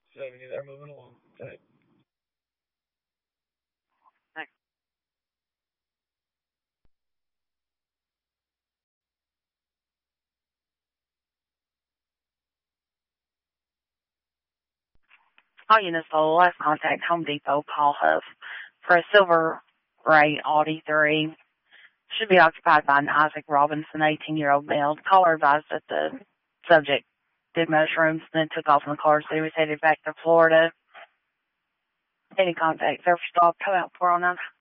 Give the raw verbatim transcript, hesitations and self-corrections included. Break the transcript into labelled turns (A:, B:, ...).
A: seventy, they're moving along. Okay.
B: All units below, last contact Home Depot, Paul Huff, for a silver gray Audi three. Should be occupied by an Isaac Robinson, eighteen-year-old male. The caller advised that the subject did mushrooms, then took off in the car, so he was headed back to Florida. Any contact, Surf Stop, come out four oh nine.